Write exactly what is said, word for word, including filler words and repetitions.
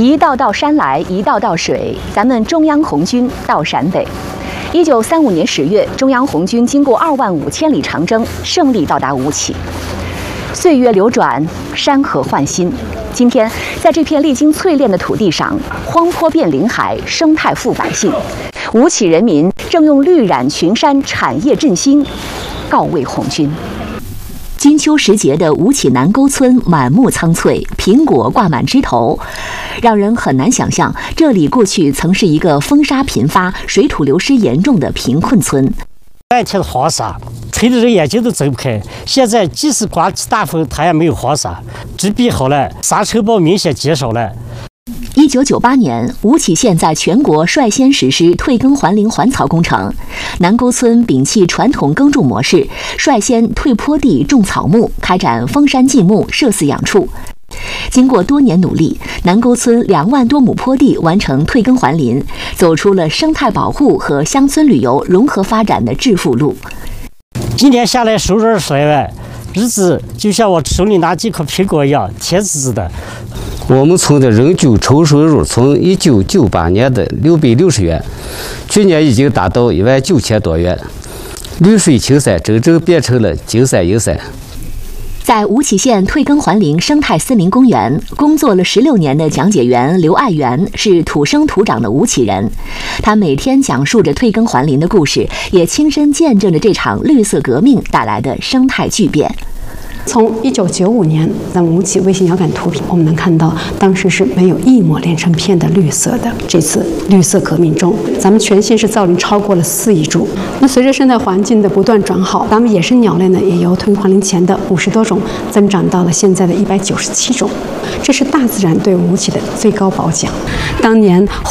一道道山来，一道道水，咱们中央红军到陕北。一九三五年十月，中央红军经过二万五千里长征，胜利到达吴起。岁月流转，山河换新。今天，在这片历经淬炼的土地上，荒坡变林海，生态富百姓。吴起人民正用绿染群山，产业振兴，告慰红军。金秋时节的吴起南沟村满目苍翠，苹果挂满枝头，让人很难想象这里过去曾是一个风沙频发、水土流失严重的贫困村。 半天的黄沙，吹得人眼睛都睁不开。现在即使刮起大风，它也没有黄沙，植被好了，沙尘暴明显减少了。 一九九八年，吴起县在全国率先实施退耕还林还草工程。南沟村摒弃传统耕种模式，率先退坡地种草木，开展封山禁牧、设饲养畜。经过多年努力，南沟村两万多亩坡地完成退耕还林，走出了生态保护和乡村旅游融合发展的致富路。 今年下来收入二十来万，日子就像我手里拿几颗苹果一样，甜滋滋的。 我们村的人均抽收入从一九九八年的六百六十元，去年已经达到一万九千多元。绿水青山真正变成了金山银山。 在吴起县退耕还林生态森林公园工作了十六年的讲解员刘爱元是土生土长的吴起人，他每天讲述着退耕还林的故事，也亲身见证着这场绿色革命带来的生态巨变。 从一九九五年咱们吴起卫星遥感图片，我们能看到当时是没有一抹连成片的绿色的。这次绿色革命中，咱们全县是造林超过了四亿株。那随着生态环境的不断转好，咱们野生鸟类呢也由退耕还林前的五十多种增长到了现在的一百九十七种。这是大自然对吴起的最高褒奖。当年